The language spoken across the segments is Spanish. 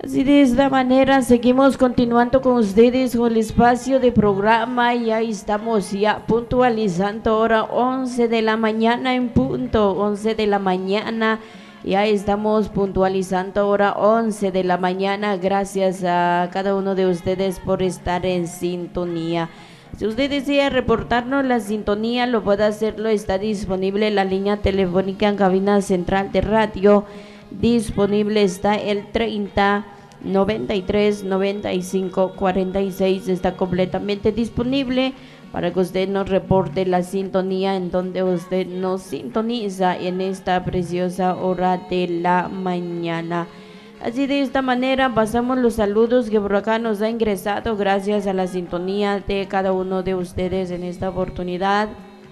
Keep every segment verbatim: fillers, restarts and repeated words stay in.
Así de esta manera seguimos continuando con ustedes con el espacio de programa. Ya estamos ya puntualizando ahora once de la mañana en punto, once de la mañana. Ya estamos puntualizando ahora once de la mañana. Gracias a cada uno de ustedes por estar en sintonía. Si usted desea reportarnos la sintonía, lo puede hacerlo. Está disponible la línea telefónica en cabina central de radio. Disponible está el treinta, noventa y tres, noventa y cinco, cuarenta y seis. Está completamente disponible para que usted nos reporte la sintonía en donde usted nos sintoniza en esta preciosa hora de la mañana. Así de esta manera pasamos los saludos que por acá nos ha ingresado gracias a la sintonía de cada uno de ustedes en esta oportunidad.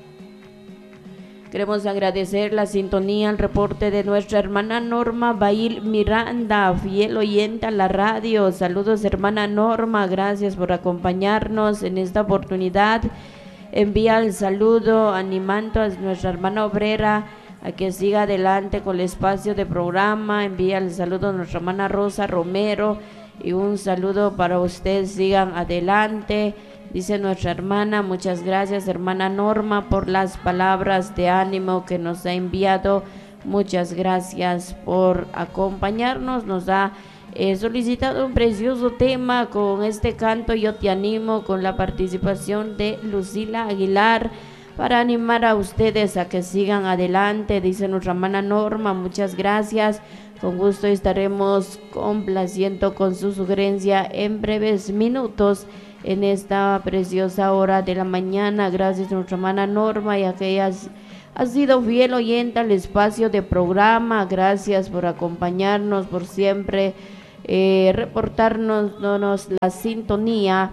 Queremos agradecer la sintonía, el reporte de nuestra hermana Norma Bail Miranda, fiel oyente a la radio. Saludos, hermana Norma, gracias por acompañarnos en esta oportunidad. Envía el saludo animando a nuestra hermana obrera a que siga adelante con el espacio de programa. Envía el saludo a nuestra hermana Rosa Romero y un saludo para usted, sigan adelante. Dice nuestra hermana, muchas gracias hermana Norma por las palabras de ánimo que nos ha enviado. Muchas gracias por acompañarnos. Nos ha eh, solicitado un precioso tema con este canto Yo Te Animo, con la participación de Lucila Aguilar, para animar a ustedes a que sigan adelante. Dice nuestra hermana Norma, muchas gracias. Con gusto estaremos complaciendo con su sugerencia en breves minutos en esta preciosa hora de la mañana. Gracias a nuestra hermana Norma y a que ella ha sido fiel oyente al espacio de programa. Gracias por acompañarnos, por siempre eh, reportarnos nos, la sintonía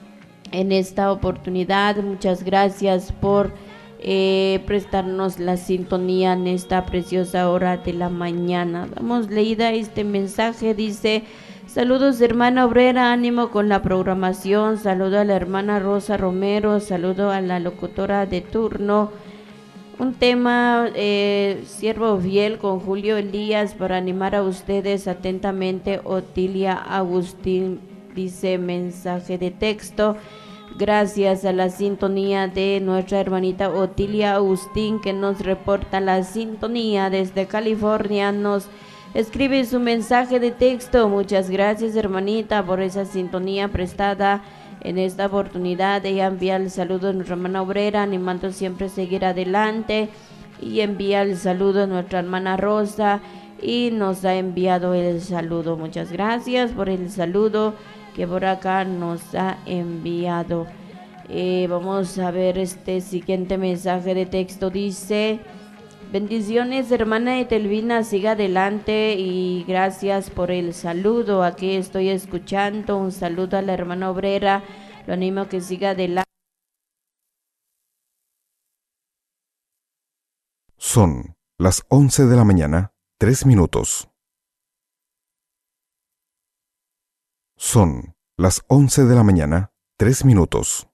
en esta oportunidad. Muchas gracias por eh, prestarnos la sintonía en esta preciosa hora de la mañana. Damos leída a este mensaje. Dice: saludos hermana obrera, ánimo con la programación. Saludo a la hermana Rosa Romero, saludo a la locutora de turno. Un tema, eh, siervo fiel, con Julio Elías, para animar a ustedes atentamente. Otilia Agustín, dice mensaje de texto. Gracias a la sintonía de nuestra hermanita Otilia Agustín, que nos reporta la sintonía desde California. Nos escribe su mensaje de texto. Muchas gracias hermanita por esa sintonía prestada en esta oportunidad. Ella envía el saludo a nuestra hermana obrera, animando siempre a seguir adelante, y envía el saludo a nuestra hermana Rosa y nos ha enviado el saludo. Muchas gracias por el saludo que por acá nos ha enviado. Eh, vamos a ver este siguiente mensaje de texto. Dice: bendiciones hermana Etelvina, siga adelante y gracias por el saludo. Aquí estoy escuchando. Un saludo a la hermana obrera, lo animo a que siga adelante. Son las once de la mañana, tres minutos. Son las once de la mañana, tres minutos.